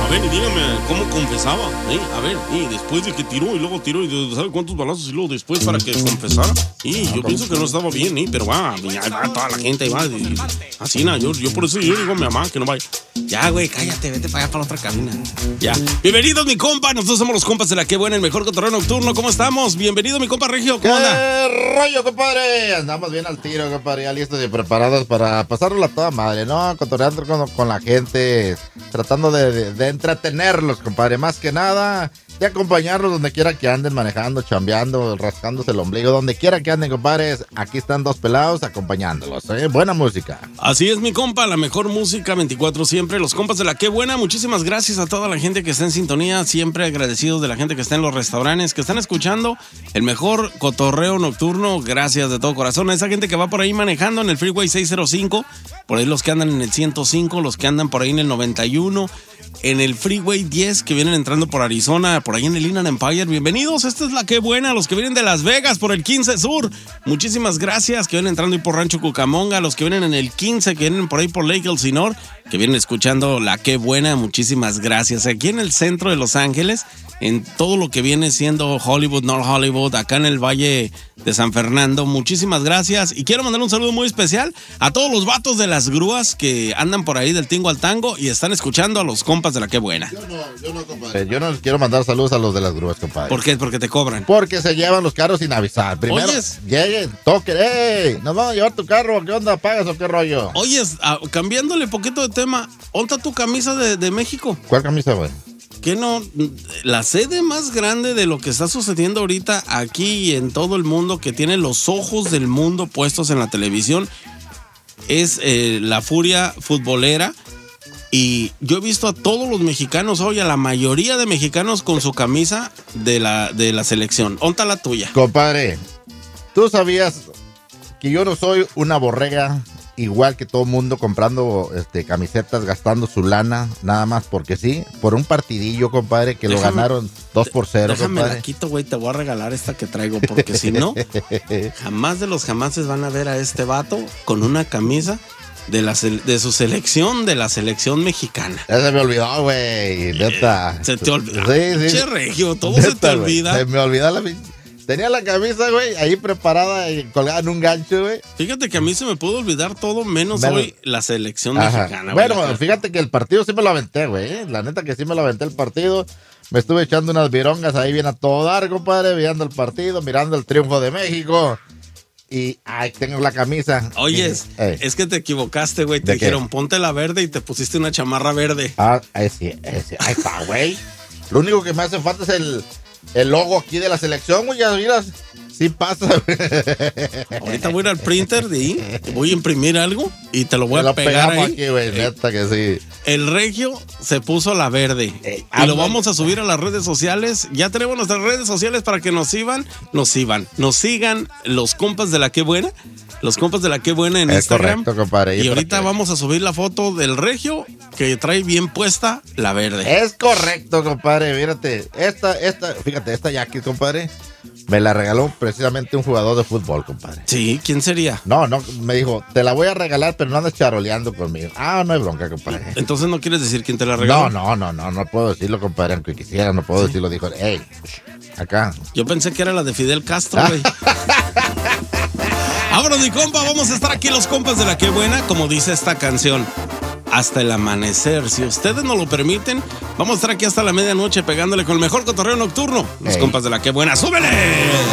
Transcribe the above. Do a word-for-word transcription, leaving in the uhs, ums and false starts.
ver, y dígame, ¿cómo confesaba? ¿Eh? A ver, y después de que tiró y luego tiró y ¿sabe cuántos balazos y luego después para que confesara? Y yo pienso que no estaba bien, ¿eh? Pero va, ahí va toda la gente, ahí va. Y, así, nada, yo, yo por eso yo digo a mi mamá que no vaya. Ya, güey, cállate, vete para allá, para la otra cabina. Ya. Bienvenidos, mi compa. Nosotros somos los compas de la que buena, el mejor cotorreo nocturno. ¿Cómo estamos? Bienvenido, mi compa Regio. ¿Cómo anda? ¿Qué rollo, compadre? Andamos bien al tiro, compadre. Ya listos y preparados para pasarlo a toda madre, ¿no? Cotorreando con, con la gente, tratando de, de, de entretenerlos, compadre. Más que nada, de acompañarlos donde quiera que anden, manejando, chambeando, rascándose el ombligo. Donde quiera que anden, compadres. Aquí están dos pelados acompañándolos, ¿eh? Buena música. Así es, mi compa. La mejor música veinticuatro siempre. Los compas de la que buena. Muchísimas gracias a toda la gente que está en sintonía. Siempre agradecidos de la gente que está en los restaurantes, que están escuchando el mejor cotorreo nocturno. Gracias de todo corazón. A esa gente que va por ahí manejando en el Freeway seiscientos cinco. Por ahí los que andan en el ciento cinco, los que andan por ahí en el noventa y uno. En el Freeway diez, que vienen entrando por Arizona, por ahí en el Inland Empire. Bienvenidos, esta es la que buena. Los que vienen de Las Vegas por el quince Sur, muchísimas gracias. Que vienen entrando ahí por Rancho Cucamonga. Los que vienen en el quince, que vienen por ahí por Lake Elsinore, que vienen escuchando la que buena, muchísimas gracias. Aquí en el centro de Los Ángeles, en todo lo que viene siendo Hollywood, North Hollywood, acá en el Valle de San Fernando, muchísimas gracias. Y quiero mandar un saludo muy especial a todos los vatos de las grúas que andan por ahí del tingo al tango y están escuchando a los compas de la que buena. Yo no, yo no, compadre. Yo no les quiero mandar saludos a los de las grúas, compadre. ¿Por qué? Porque te cobran. Porque se llevan los carros sin avisar. Primero, Oyes, lleguen, toquen, ¡ey! ¿Nos vamos a llevar tu carro? ¿Qué onda? ¿Pagas o qué rollo? oyes, ah, cambiándole poquito de tema, ¿dónde está tu camisa de, de México? ¿Cuál camisa, güey? ¿Qué no? La sede más grande de lo que está sucediendo ahorita aquí y en todo el mundo, que tiene los ojos del mundo puestos en la televisión, es eh, la furia futbolera. Y yo he visto a todos los mexicanos hoy, a la mayoría de mexicanos con su camisa de la, de la selección. ¿Dónde está la tuya? Compadre, ¿tú sabías que yo no soy una borrega igual que todo mundo comprando este, camisetas, gastando su lana, nada más porque sí? Por un partidillo, compadre, que déjame, lo ganaron dos por cero, déjame compadre. La quito, güey, te voy a regalar esta que traigo, porque si no, jamás de los jamases van a ver a este vato con una camisa de la de su selección, de la selección mexicana. Ya se me olvidó, güey, neta. Se te olvidó. Sí, sí. Che, Regio, todo neta, se te olvida. Wey, se me olvidó la... Tenía la camisa, güey, ahí preparada y colgada en un gancho, güey. Fíjate que a mí se me pudo olvidar todo, menos bueno, hoy la selección ajá, mexicana. Bueno, güey, fíjate que el partido sí me lo aventé, güey. La neta que sí me lo aventé el partido. Me estuve echando unas virongas ahí bien a todo dar, compadre, viendo el partido, mirando el triunfo de México. Y ahí tengo la camisa. Oyes, eh. es que te equivocaste, güey. Te dijeron, qué? Ponte la verde y te pusiste una chamarra verde. Ah, ese, ese. Ahí está, güey. Lo único que me hace falta es el, el logo aquí de la selección, güey. Ya miras, sí pasa, güey. Ahorita voy a ir al printer y voy a imprimir algo y te lo voy lo a pegar ahí. Aquí, güey, neta que sí. El Regio se puso la verde eh, y lo vamos a subir a las redes sociales. Ya tenemos nuestras redes sociales para que nos sigan, nos sigan, nos sigan los compas de la que buena, los compas de la que buena en es Instagram. Correcto, compadre. Y, y ahorita que... vamos a subir la foto del Regio que trae bien puesta la verde. Es correcto, compadre. Mírate, esta, esta, fíjate, esta jacket, compadre, me la regaló precisamente un jugador de fútbol, compadre. Sí, ¿quién sería? No, no, me dijo, te la voy a regalar, pero no andes charoleando conmigo. Ah, no hay bronca, compadre. Entonces no quieres decir quién te la regaló. No, no, no, no, no puedo decirlo, compadre, aunque quisiera, no puedo sí. decirlo. Dijo, hey, acá. Yo pensé que era la de Fidel Castro, güey. Vámonos, mi compa, vamos a estar aquí los compas de la que buena, como dice esta canción. Hasta el amanecer, si ustedes nos lo permiten, vamos a estar aquí hasta la medianoche pegándole con el mejor cotorreo nocturno. Los hey. compas de la que buena, ¡súbele!